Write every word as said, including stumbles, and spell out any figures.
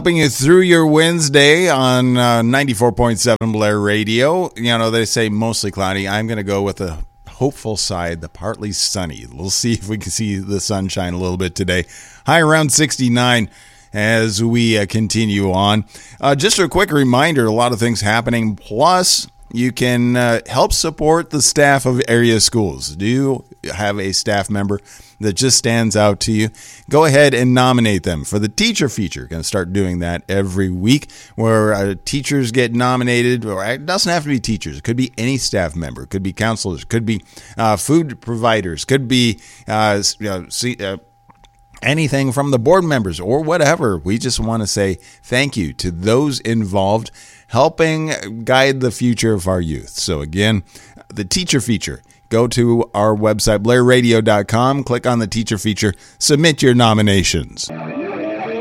helping you through your Wednesday on uh, ninety-four point seven Blair Radio. You know, they say mostly cloudy. I'm going to go with the hopeful side, the partly sunny. We'll see if we can see the sunshine a little bit today. High around sixty-nine as we uh, continue on. Uh, just a quick reminder, a lot of things happening. Plus, you can uh, help support the staff of area schools. Do you have a staff member that just stands out to you? Go ahead and nominate them for the teacher feature. Going to start doing that every week where uh, teachers get nominated. Or it doesn't have to be teachers. It could be any staff member. It could be counselors. It could be uh, food providers. Could be uh, you know, see, uh, anything from the board members or whatever. We just want to say thank you to those involved helping guide the future of our youth. So again, the teacher feature. Go to our website, blair radio dot com, click on the teacher feature, submit your nominations.